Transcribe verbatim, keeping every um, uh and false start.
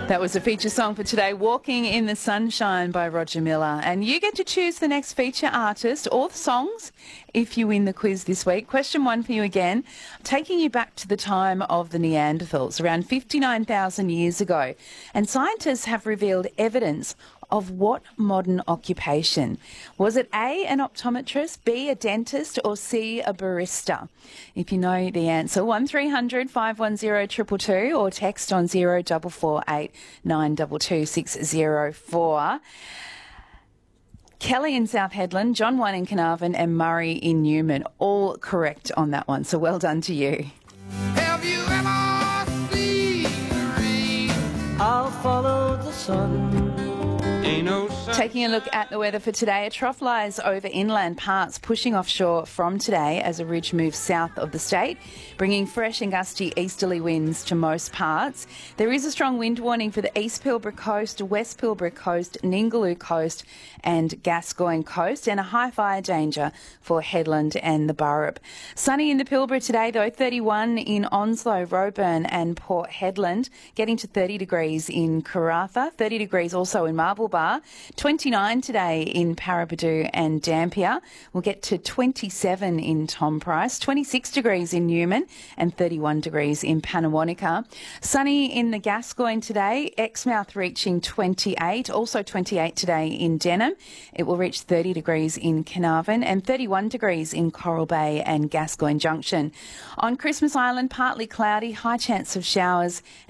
That was a feature song for today, Walking in the Sunshine by Roger Miller. And you get to choose the next feature artist or the songs if you win the quiz this week. Question one for you again, taking you back to the time of the Neanderthals, around fifty-nine thousand years ago. And scientists have revealed evidence of what modern occupation? Was it A, an optometrist, B, a dentist, or C, a barista? If you know the answer, one three hundred five one zero two two two or text on zero four four eight nine two two six zero four. Kelly in South Hedland, John One in Carnarvon and Murray in Newman, all correct on that one, so well done to you. Have you ever seen the rain? I'll follow the sun. Ain't no sun. Taking a look at the weather for today, a trough lies over inland parts, pushing offshore from today as a ridge moves south of the state, bringing fresh and gusty easterly winds to most parts. There is a strong wind warning for the East Pilbara coast, West Pilbara coast, Ningaloo coast and Gascoyne coast, and a high fire danger for Headland and the Burrup. Sunny in the Pilbara today though, thirty-one in Onslow, Roebourne and Port Hedland, getting to thirty degrees in Karratha, thirty degrees also in Marble Bar, twenty-nine today in Paraburdoo and Dampier. We'll get to twenty-seven in Tom Price, twenty-six degrees in Newman and thirty-one degrees in Pannawonica. Sunny in the Gascoyne today, Exmouth reaching twenty-eight, also twenty-eight today in Denham. It will reach thirty degrees in Carnarvon and thirty-one degrees in Coral Bay and Gascoyne Junction. On Christmas Island, partly cloudy, high chance of showers